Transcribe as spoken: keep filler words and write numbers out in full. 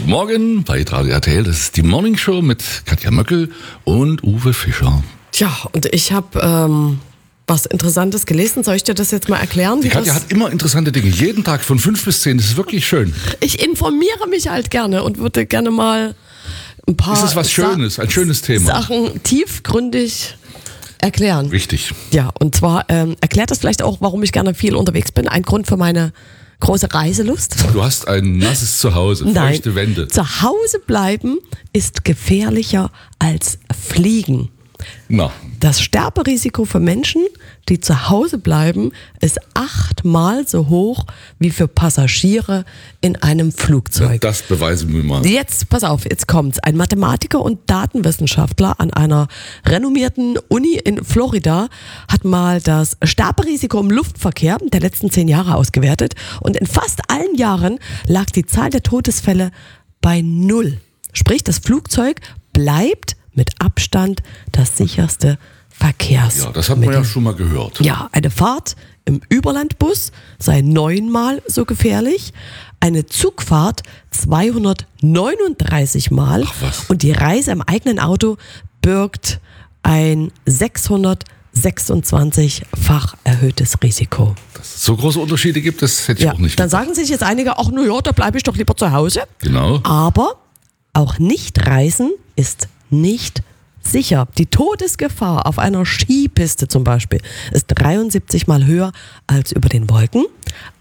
Guten Morgen bei Radio R T L. Das ist die Morning Show mit Katja Möckel und Uwe Fischer. Tja, und ich habe ähm, was Interessantes gelesen. Soll ich dir das jetzt mal erklären? Die Katja hat immer interessante Dinge. Jeden Tag von fünf bis zehn. Das ist wirklich schön. Ich informiere mich halt gerne und würde gerne mal ein paar Ist es was Schönes, Sa- ein schönes Thema? Sachen tiefgründig erklären. Richtig. Ja, und zwar ähm, erklärt das vielleicht auch, warum ich gerne viel unterwegs bin. Ein Grund für meine große Reiselust. Du hast ein nasses Zuhause, Nein, feuchte Wände. Zu Hause bleiben ist gefährlicher als Fliegen. Na, Das Sterberisiko für Menschen, die zu Hause bleiben, ist achtmal so hoch wie für Passagiere in einem Flugzeug. das beweisen wir mal. Jetzt, pass auf, jetzt kommt's. Ein Mathematiker und Datenwissenschaftler an einer renommierten Uni in Florida hat mal das Sterberisiko im Luftverkehr der letzten zehn Jahre ausgewertet und in fast allen Jahren lag die Zahl der Todesfälle bei null. Sprich, das Flugzeug bleibt mit Abstand das sicherste Verkehrsmittel. Ja, das hat man ja schon mal gehört. Ja, eine Fahrt im Überlandbus sei neunmal so gefährlich, eine Zugfahrt zweihundertneununddreißig Mal Ach was. und die Reise im eigenen Auto birgt ein sechshundertsechsundzwanzig-fach erhöhtes Risiko. So große Unterschiede gibt es, hätte ich Ja, auch nicht. dann sagen sich jetzt einige, ach, na ja, da bleibe ich doch lieber zu Hause. Genau. Aber auch nicht reisen ist nicht sicher. Die Todesgefahr auf einer Skipiste zum Beispiel ist dreiundsiebzig Mal höher als über den Wolken.